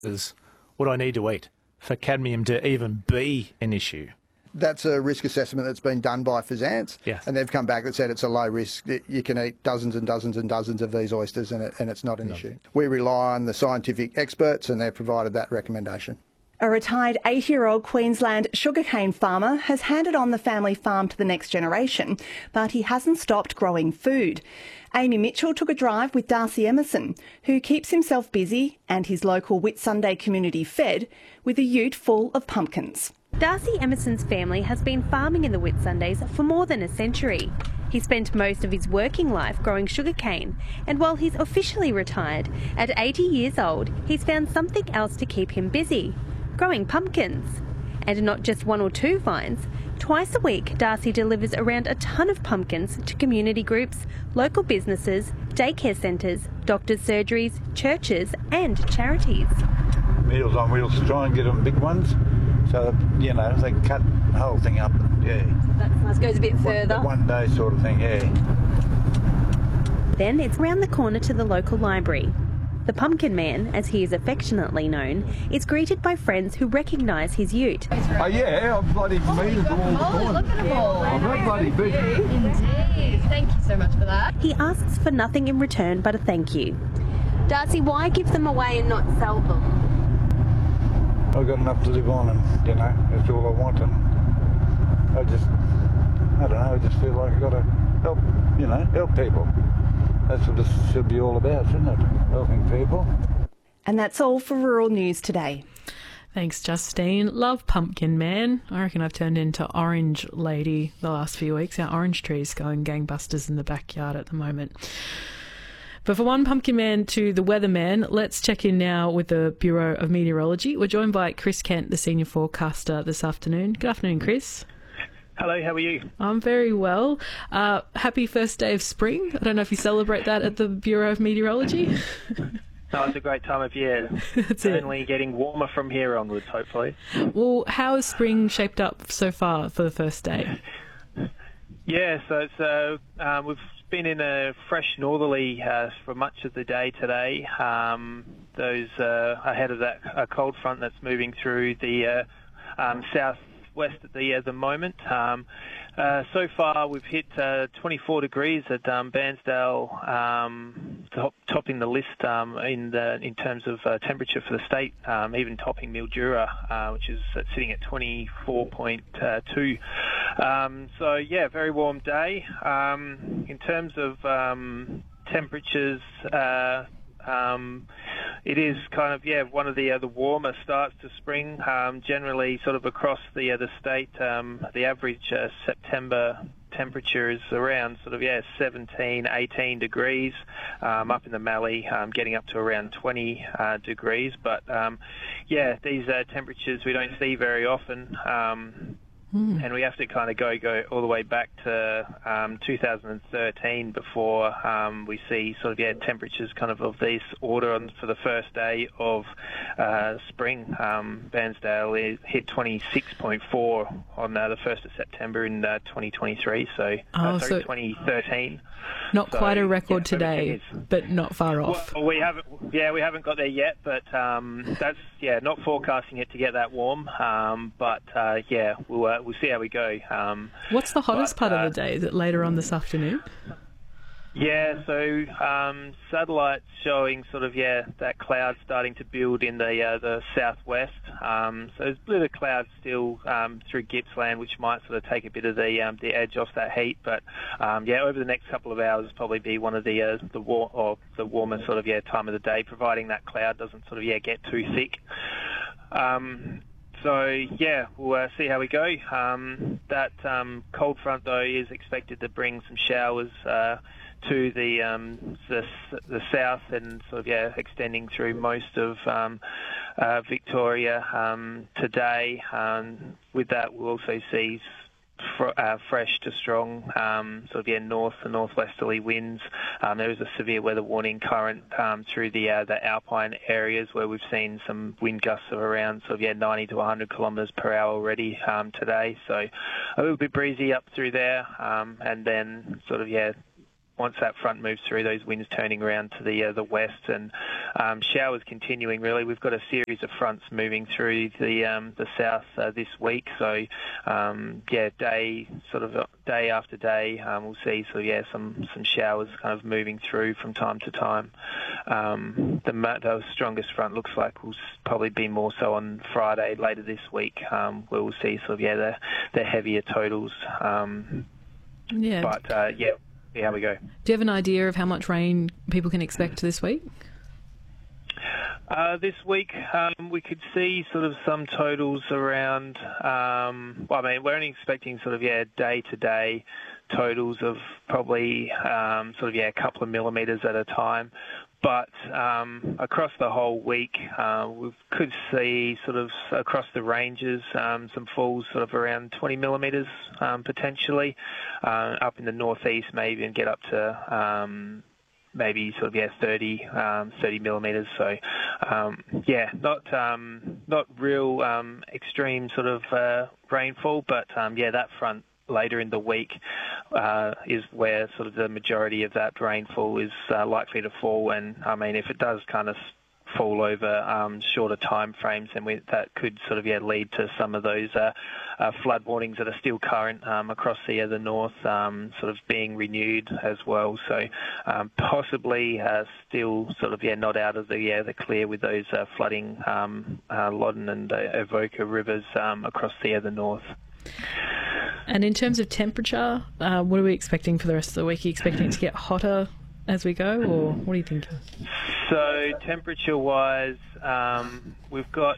is what I need to eat for cadmium to even be an issue? That's a risk assessment that's been done by Fazance, Yes. and they've come back and said it's a low risk. You can eat dozens and dozens and dozens of these oysters and it's not an issue. We rely on the scientific experts and they've provided that recommendation. A retired 80-year-old Queensland sugarcane farmer has handed on the family farm to the next generation, but he hasn't stopped growing food. Amy Mitchell took a drive with Darcy Emerson, who keeps himself busy and his local Whitsunday community fed with a ute full of pumpkins. Darcy Emerson's family has been farming in the Whitsundays for more than a century. He spent most of his working life growing sugarcane, and while he's officially retired, at 80 years old, he's found something else to keep him busy: growing pumpkins. And not just one or two vines. Twice a week, Darcy delivers around a ton of pumpkins to community groups, local businesses, daycare centres, doctors' surgeries, churches and charities. Meals on Wheels to try and get them big ones, so, you know, they can cut the whole thing up, yeah. That's nice, goes a bit further. One day sort of thing, yeah. Then it's round the corner to the local library. The Pumpkin Man, as he is affectionately known, is greeted by friends who recognise his ute. Oh yeah, I've bloody meters all the time. Look at them all. I'm not bloody busy. Indeed. Thank you so much for that. He asks for nothing in return but a thank you. Darcy, why give them away and not sell them? I've got enough to live on and, you know, that's all I want, and I don't know, I just feel like I've got to help, you know, help people. That's what this should be all about, shouldn't it? Helping people. And that's all for Rural News today. Thanks, Justine. Love Pumpkin Man. I reckon I've turned into Orange Lady the last few weeks. Our orange tree's going gangbusters in the backyard at the moment. But for one Pumpkin Man to the weatherman, let's check in now with the Bureau of Meteorology. We're joined by Chris Kent, the senior forecaster, this afternoon. Good afternoon, Chris. Hello, how are you? I'm very well. Happy first day of spring. I don't know if you celebrate that at the Bureau of Meteorology. No, it's a great time of year. It's only getting warmer from here onwards, hopefully. Well, how has spring shaped up so far for the first day? Yeah, so it's, we've been in a fresh northerly for much of the day today. Those ahead of that cold front that's moving through the southwest at the moment. So far, we've hit 24 degrees at Bairnsdale, topping the list in terms of temperature for the state, even topping Mildura, which is sitting at 24.2. So yeah, very warm day. In terms of temperatures, it is kind of one of the warmer starts to spring. Generally, sort of across the state, the average September temperature is around 17, 18 degrees. Up in the Mallee, getting up to around 20 degrees. But these temperatures we don't see very often. And we have to kind of go all the way back to 2013 before we see temperatures kind of this order for the first day of spring. Bairnsdale hit 26.4 on the 1st of September in 2023, so 2013. Not quite a record today, but not far off. Well, we haven't got there yet, but that's not forecasting it to get that warm. But we'll see how we go. What's the hottest part of the day? Is it later on this afternoon? Yeah, so satellites showing that cloud starting to build in the southwest. So there's a bit of cloud still through Gippsland, which might take a bit of the edge off that heat. But over the next couple of hours, probably be one of the warmer time of the day, providing that cloud doesn't get too thick. We'll see how we go. That cold front though is expected to bring some showers to the south and extending through most of Victoria today. With that, we'll also see fresh to strong north and northwesterly winds. There is a severe weather warning current through the alpine areas where we've seen some wind gusts of around 90 to 100 kilometres per hour already today. So a little bit breezy up through there, and then once that front moves through, those winds turning around to the west, and showers continuing. Really, we've got a series of fronts moving through the south this week. So day after day, we'll see some showers kind of moving through from time to time. The strongest front looks like will probably be more so on Friday later this week, where we'll see the heavier totals. But how we go. Do you have an idea of how much rain people can expect this week? This week, we could see some totals around. We're only expecting day-to-day totals of probably a couple of millimetres at a time. But across the whole week, we could see across the ranges some falls around 20 millimetres potentially. Up in the northeast, maybe, and get up to maybe 30 millimetres. So not real extreme rainfall, but that front later in the week is where the majority of that rainfall is likely to fall. And if it does kind of fall over shorter time frames, then that could lead to some of those flood warnings that are still current across the north being renewed as well. So possibly still not out of the clear with those flooding Loddon and Avoca rivers across the north. And in terms of temperature, what are we expecting for the rest of the week? Are you expecting it to get hotter as we go, or what are you thinking? So temperature-wise, we've got...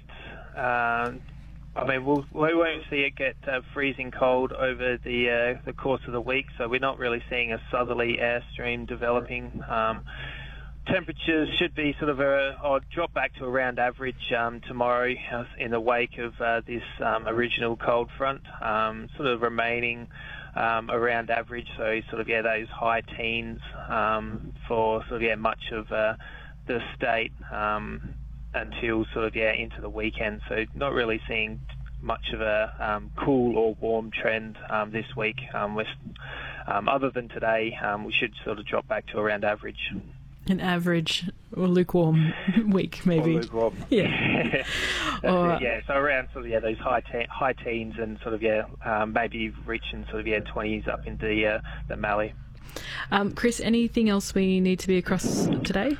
we won't see it get freezing cold over the course of the week, so we're not really seeing a southerly airstream developing. Temperatures should be drop back to around average tomorrow in the wake of this original cold front, remaining around average. So those high teens for much of the state until into the weekend. So not really seeing much of a cool or warm trend this week. Other than today, we should drop back to around average. An average or lukewarm week, maybe. Or lukewarm. Yeah. So around those high teens and maybe reaching 20s up into the Mallee. Chris, anything else we need to be across today?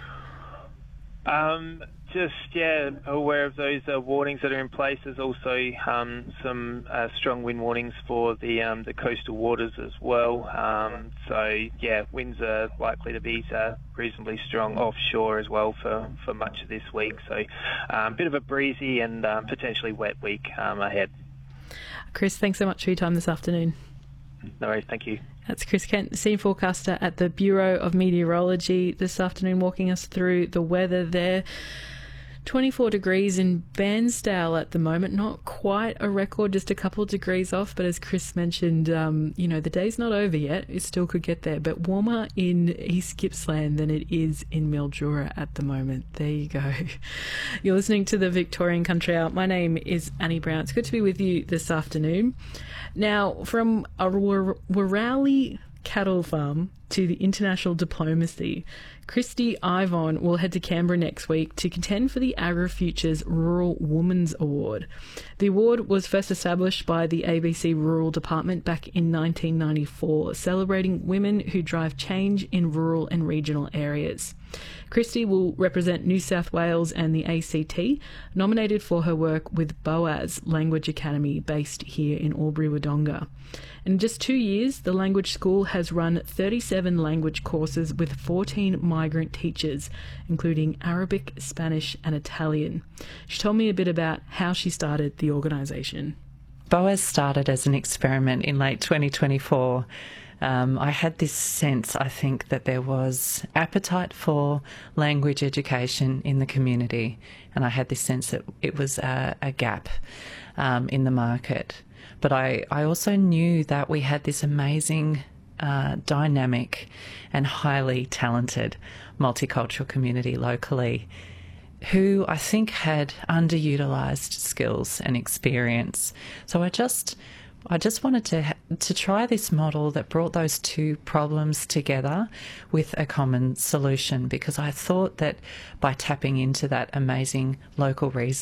Aware of those warnings that are in place. There's also some strong wind warnings for the coastal waters as well. Winds are likely to be reasonably strong offshore as well for much of this week. So a bit of a breezy and potentially wet week ahead. Chris, thanks so much for your time this afternoon. No worries, thank you. That's Chris Kent, scene forecaster at the Bureau of Meteorology this afternoon, walking us through the weather there. 24 degrees in Bairnsdale at the moment, not quite a record, just a couple of degrees off, but as Chris mentioned, the day's not over yet, it still could get there, but warmer in East Gippsland than it is in Mildura at the moment. There you go. You're listening to the Victorian Country Hour. My name is Annie Brown. It's good to be with you this afternoon. Now, from a Werrowley cattle farm to the international diplomacy, Christy Ivon will head to Canberra next week to contend for the AgriFutures Rural Women's Award. The award was first established by the ABC Rural Department back in 1994, celebrating women who drive change in rural and regional areas. Christy will represent New South Wales and the ACT, nominated for her work with Boaz Language Academy based here in Albury-Wodonga. In just 2 years, the language school has run 37 language courses with 14 migrant teachers, including Arabic, Spanish and Italian. She told me a bit about how she started the organisation. Boaz started as an experiment in late 2024. I had this sense, I think, that there was appetite for language education in the community, and I had this sense that it was a gap in the market. But I also knew that we had this amazing, dynamic and highly talented multicultural community locally who I think had underutilised skills and experience. So I just I just wanted to try this model that brought those two problems together with a common solution, because I thought that by tapping into that amazing local